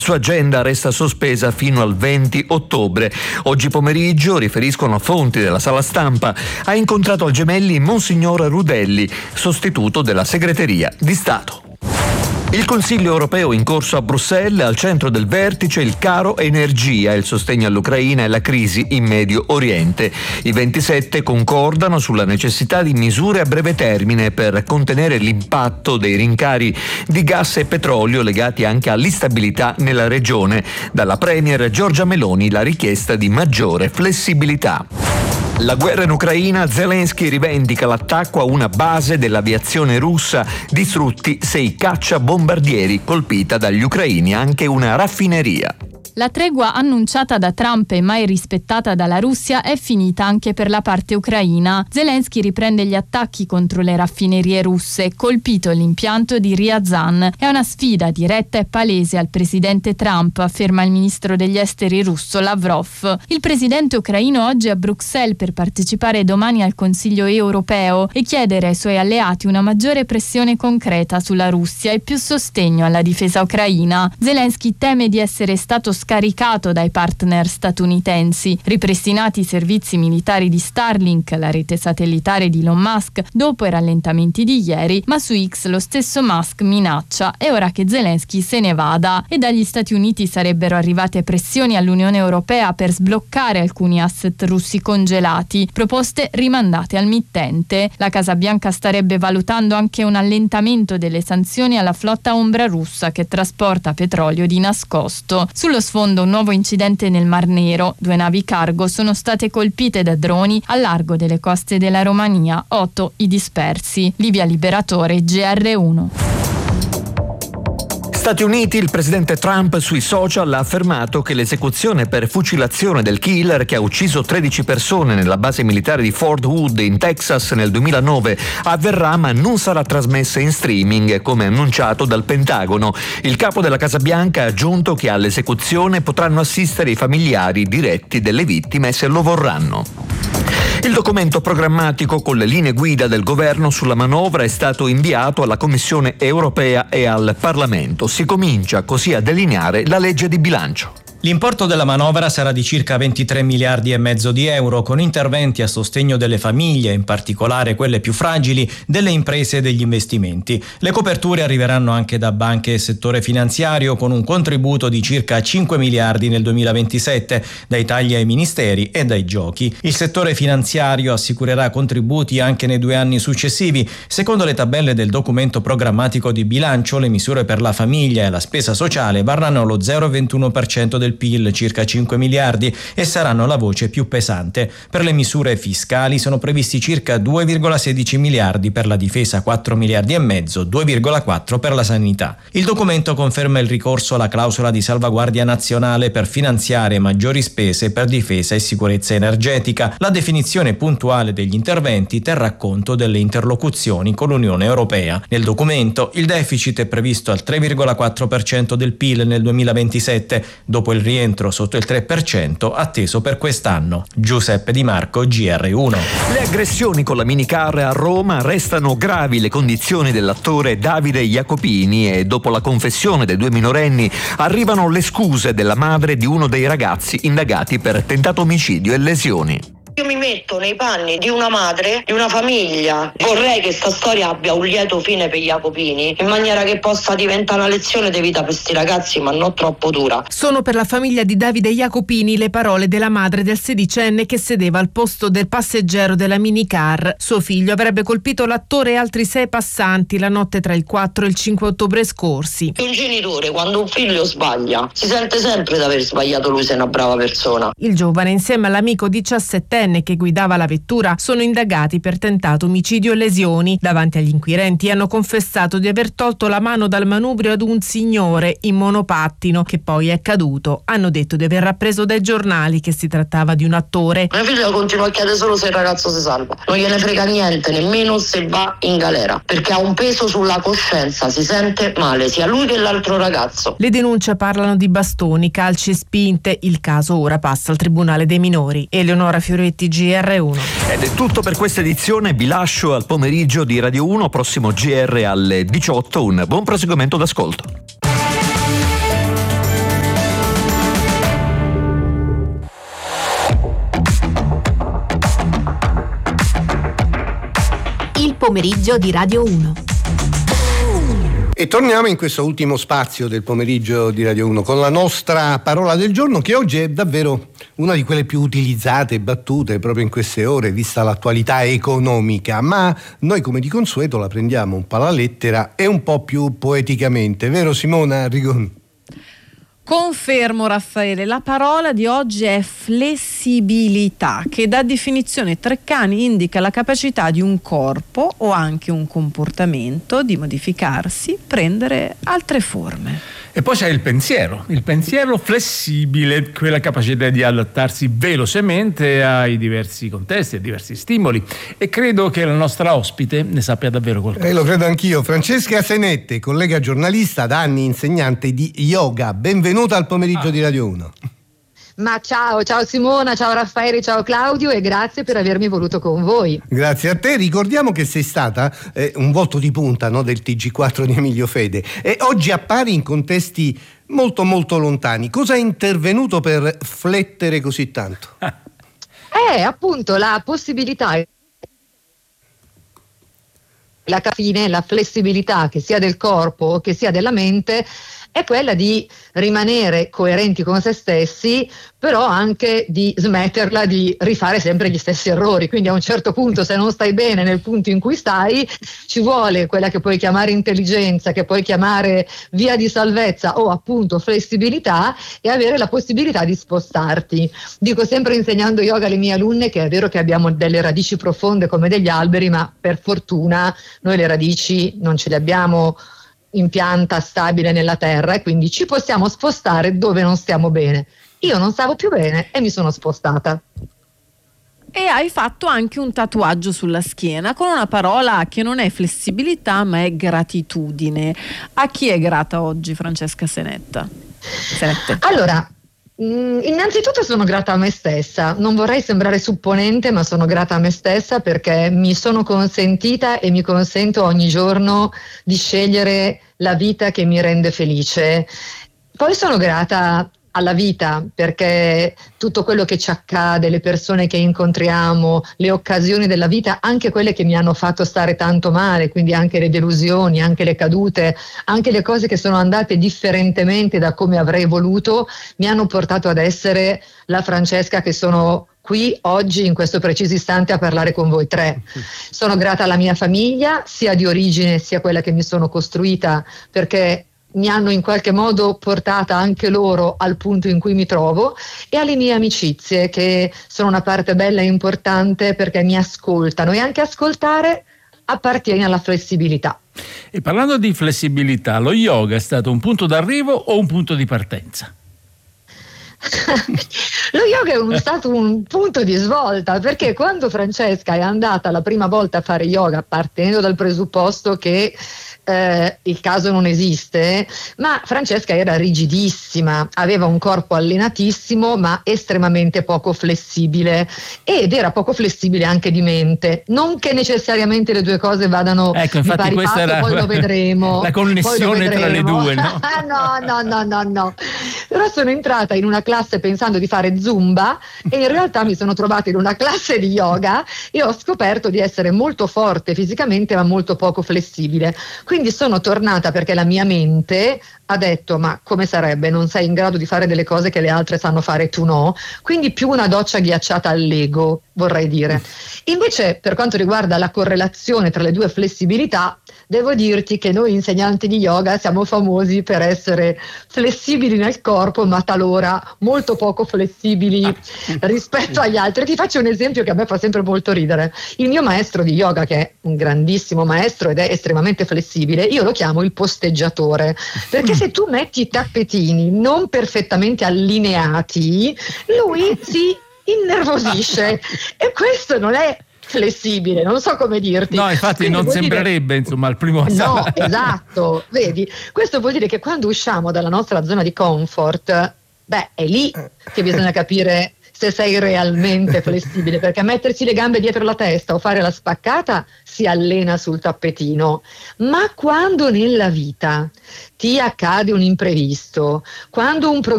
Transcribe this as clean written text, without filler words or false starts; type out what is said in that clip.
Sua agenda resta sospesa fino al 20 ottobre. Oggi pomeriggio, riferiscono fonti della sala stampa, ha incontrato al Gemelli Monsignor Rudelli, sostituto della segreteria di Stato. Il Consiglio europeo in corso a Bruxelles, al centro del vertice il caro energia, il sostegno all'Ucraina e la crisi in Medio Oriente. I 27 concordano sulla necessità di misure a breve termine per contenere l'impatto dei rincari di gas e petrolio legati anche all'instabilità nella regione. Dalla Premier Giorgia Meloni la richiesta di maggiore flessibilità. La guerra in Ucraina, Zelensky rivendica l'attacco a una base dell'aviazione russa, distrutti 6 cacciabombardieri, colpita dagli ucraini anche una raffineria. La tregua annunciata da Trump e mai rispettata dalla Russia è finita anche per la parte ucraina. Zelensky riprende gli attacchi contro le raffinerie russe, colpito l'impianto di Ryazan. È una sfida diretta e palese al presidente Trump, afferma il ministro degli esteri russo Lavrov. Il presidente ucraino oggi è a Bruxelles per partecipare domani al Consiglio europeo e chiedere ai suoi alleati una maggiore pressione concreta sulla Russia e più sostegno alla difesa ucraina. Zelensky teme di essere stato scaricato dai partner statunitensi. Ripristinati i servizi militari di Starlink, la rete satellitare di Elon Musk, dopo i rallentamenti di ieri, ma su X lo stesso Musk minaccia è ora che Zelensky se ne vada. E dagli Stati Uniti sarebbero arrivate pressioni all'Unione Europea per sbloccare alcuni asset russi congelati, proposte rimandate al mittente. La Casa Bianca starebbe valutando anche un allentamento delle sanzioni alla flotta ombra russa che trasporta petrolio di nascosto. Sullo sfondo un nuovo incidente nel Mar Nero. 2 navi cargo sono state colpite da droni al largo delle coste della Romania, 8 i dispersi. Livia Liberatore, GR1. Stati Uniti, il presidente Trump sui social ha affermato che l'esecuzione per fucilazione del killer che ha ucciso 13 persone nella base militare di Fort Hood in Texas nel 2009 avverrà, ma non sarà trasmessa in streaming, come annunciato dal Pentagono. Il capo della Casa Bianca ha aggiunto che all'esecuzione potranno assistere i familiari diretti delle vittime se lo vorranno. Il documento programmatico con le linee guida del governo sulla manovra è stato inviato alla Commissione europea e al Parlamento. Si comincia così a delineare la legge di bilancio. L'importo della manovra sarà di circa 23 miliardi e mezzo di euro, con interventi a sostegno delle famiglie, in particolare quelle più fragili, delle imprese e degli investimenti. Le coperture arriveranno anche da banche e settore finanziario, con un contributo di circa 5 miliardi nel 2027, dai tagli ai ministeri e dai giochi. Il settore finanziario assicurerà contributi anche nei 2 anni successivi. Secondo le tabelle del documento programmatico di bilancio, le misure per la famiglia e la spesa sociale varranno lo 0,21% del PIL, circa 5 miliardi, e saranno la voce più pesante. Per le misure fiscali sono previsti circa 2,16 miliardi per la difesa, 4 miliardi e mezzo, 2,4 per la sanità. Il documento conferma il ricorso alla clausola di salvaguardia nazionale per finanziare maggiori spese per difesa e sicurezza energetica. La definizione puntuale degli interventi terrà conto delle interlocuzioni con l'Unione Europea. Nel documento il deficit è previsto al 3,4% del PIL nel 2027, dopo il rientro sotto il 3% atteso per quest'anno. Giuseppe Di Marco, GR1. Le aggressioni con la minicar a Roma, restano gravi le condizioni dell'attore Davide Jacopini e dopo la confessione dei 2 minorenni arrivano le scuse della madre di uno dei ragazzi indagati per tentato omicidio e lesioni. Io mi metto nei panni di una madre, di una famiglia. Vorrei che sta storia abbia un lieto fine per Jacopini, in maniera che possa diventare una lezione di vita per questi ragazzi, ma non troppo dura. Sono per la famiglia di Davide Jacopini le parole della madre del 16enne che sedeva al posto del passeggero della minicar. Suo figlio avrebbe colpito l'attore e altri 6 passanti la notte tra il 4 e il 5 ottobre scorsi. Un genitore, quando un figlio sbaglia, si sente sempre di aver sbagliato lui se è una brava persona. Il giovane, insieme all'amico 17enne che guidava la vettura, sono indagati per tentato omicidio e lesioni. Davanti agli inquirenti hanno confessato di aver tolto la mano dal manubrio ad un signore in monopattino che poi è caduto. Hanno detto di aver appreso dai giornali che si trattava di un attore. Mio figlio continua a chiedere solo se il ragazzo si salva. Non gliene frega niente, nemmeno se va in galera, perché ha un peso sulla coscienza, si sente male sia lui che l'altro ragazzo. Le denunce parlano di bastoni, calci e spinte. Il caso ora passa al Tribunale dei minori. Eleonora Fioretti, GR1. Ed è tutto per questa edizione. Vi lascio al pomeriggio di Radio 1, prossimo GR alle 18. Un buon proseguimento d'ascolto. Pomeriggio di Radio 1. E torniamo in questo ultimo spazio del pomeriggio di Radio 1 con la nostra parola del giorno, che oggi è davvero una di quelle più utilizzate e battute proprio in queste ore, vista l'attualità economica, ma noi come di consueto la prendiamo un po' alla lettera e un po' più poeticamente, vero Simona Rigoni? Confermo, Raffaele, la parola di oggi è flessibilità, che da definizione Treccani indica la capacità di un corpo o anche un comportamento di modificarsi, prendere altre forme. E poi c'è il pensiero flessibile, quella capacità di adattarsi velocemente ai diversi contesti, ai diversi stimoli, e credo che la nostra ospite ne sappia davvero qualcosa. Lo credo anch'io. Francesca Senette, collega giornalista, da anni insegnante di yoga, benvenuta al pomeriggio di Radio 1. Ma ciao Simona, ciao Raffaele, ciao Claudio, e grazie per avermi voluto con voi. Grazie a te. Ricordiamo che sei stata un volto di punta, no, del TG4 di Emilio Fede, e oggi appari in contesti molto molto lontani. Cosa è intervenuto per flettere così tanto? Appunto la possibilità, la flessibilità che sia del corpo che sia della mente è quella di rimanere coerenti con se stessi, però anche di smetterla di rifare sempre gli stessi errori. Quindi a un certo punto, se non stai bene nel punto in cui stai, ci vuole quella che puoi chiamare intelligenza, che puoi chiamare via di salvezza o appunto flessibilità, e avere la possibilità di spostarti. Dico sempre, insegnando yoga alle mie alunne, che è vero che abbiamo delle radici profonde come degli alberi, ma per fortuna noi le radici non ce le abbiamo in pianta stabile nella terra, e quindi ci possiamo spostare dove non stiamo bene. Io non stavo più bene e mi sono spostata. E hai fatto anche un tatuaggio sulla schiena con una parola che non è flessibilità ma è gratitudine. A chi è grata oggi Francesca Senette? Allora, innanzitutto sono grata a me stessa. Non vorrei sembrare supponente, ma sono grata a me stessa perché mi sono consentita e mi consento ogni giorno di scegliere la vita che mi rende felice. Poi sono grata alla vita, perché tutto quello che ci accade, le persone che incontriamo, le occasioni della vita, anche quelle che mi hanno fatto stare tanto male, quindi anche le delusioni, anche le cadute, anche le cose che sono andate differentemente da come avrei voluto, mi hanno portato ad essere la Francesca che sono qui oggi in questo preciso istante a parlare con voi tre. Sono grata alla mia famiglia, sia di origine sia quella che mi sono costruita, perché mi hanno in qualche modo portata anche loro al punto in cui mi trovo, e alle mie amicizie, che sono una parte bella e importante perché mi ascoltano, e anche ascoltare appartiene alla flessibilità. E parlando di flessibilità, lo yoga è stato un punto d'arrivo o un punto di partenza? Lo yoga è stato un punto di svolta, perché quando Francesca è andata la prima volta a fare yoga, partendo dal presupposto che il caso non esiste, ma Francesca era rigidissima, aveva un corpo allenatissimo ma estremamente poco flessibile, ed era poco flessibile anche di mente. Non che necessariamente le due cose vadano di pari passo, poi lo vedremo. La connessione tra le due, no? No. Però sono entrata in una classe pensando di fare Zumba, e in realtà mi sono trovata in una classe di yoga e ho scoperto di essere molto forte fisicamente ma molto poco flessibile. Quindi sono tornata perché la mia mente ha detto: ma come sarebbe? Non sei in grado di fare delle cose che le altre sanno fare, tu no. Quindi più una doccia ghiacciata all'ego, vorrei dire. Invece, per quanto riguarda la correlazione tra le due flessibilità, devo dirti che noi insegnanti di yoga siamo famosi per essere flessibili nel corpo, ma talora molto poco flessibili rispetto agli altri. Ti faccio un esempio che a me fa sempre molto ridere. Il mio maestro di yoga, che è un grandissimo maestro ed è estremamente flessibile, io lo chiamo il posteggiatore, perché se tu metti i tappetini non perfettamente allineati, lui si innervosisce, e questo non è flessibile, non so come dirti. No, infatti. Quindi non sembrerebbe, insomma, al primo no, esatto, vedi, questo vuol dire che quando usciamo dalla nostra zona di comfort, è lì che bisogna capire se sei realmente flessibile, perché mettersi le gambe dietro la testa o fare la spaccata si allena sul tappetino, ma quando nella vita ti accade un imprevisto, quando un